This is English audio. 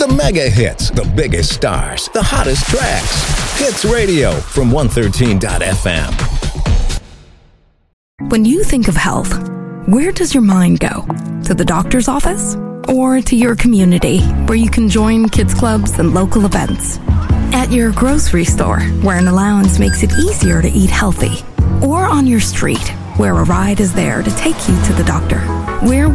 The mega hits, the biggest stars, the hottest tracks. Hits Radio from 113.fm. When you think of health, where does your mind go? To the doctor's office? Or to your community, where you can join kids clubs and local events? At your grocery store, where an allowance makes it easier to eat healthy? Or on your street, where a ride is there to take you to the doctor? Where